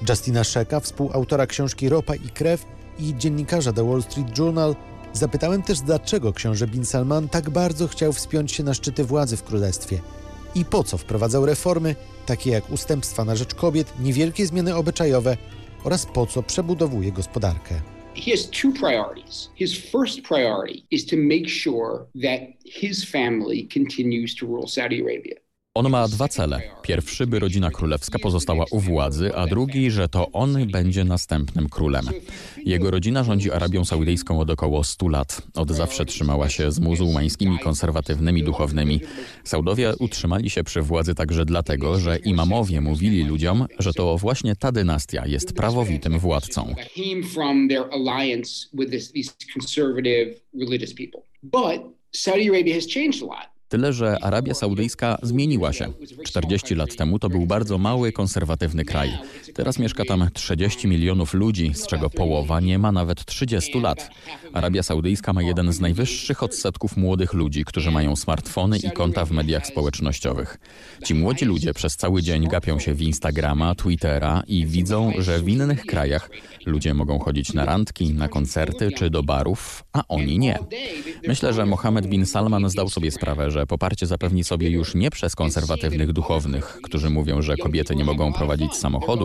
Justina Sheka, współautora książki Ropa i krew i dziennikarza The Wall Street Journal, zapytałem też, dlaczego książę Bin Salman tak bardzo chciał wspiąć się na szczyty władzy w królestwie i po co wprowadzał reformy, takie jak ustępstwa na rzecz kobiet, niewielkie zmiany obyczajowe oraz po co przebudowuje gospodarkę. He has two priorities. His first priority is to make sure that his family continues to rule Saudi Arabia. On ma dwa cele. Pierwszy, by rodzina królewska pozostała u władzy, a drugi, że to on będzie następnym królem. Jego rodzina rządzi Arabią Saudyjską od około 100 lat. Od zawsze trzymała się z muzułmańskimi konserwatywnymi duchownymi. Saudowie utrzymali się przy władzy także dlatego, że imamowie mówili ludziom, że to właśnie ta dynastia jest prawowitym władcą. Saudi Arabia has changed a lot. Tyle, że Arabia Saudyjska zmieniła się. 40 lat temu to był bardzo mały, konserwatywny kraj. Teraz mieszka tam 30 milionów ludzi, z czego połowa nie ma nawet 30 lat. Arabia Saudyjska ma jeden z najwyższych odsetków młodych ludzi, którzy mają smartfony i konta w mediach społecznościowych. Ci młodzi ludzie przez cały dzień gapią się w Instagrama, Twittera i widzą, że w innych krajach ludzie mogą chodzić na randki, na koncerty czy do barów, a oni nie. Myślę, że Mohammed bin Salman zdał sobie sprawę, że poparcie zapewni sobie już nie przez konserwatywnych duchownych, którzy mówią, że kobiety nie mogą prowadzić samochodu,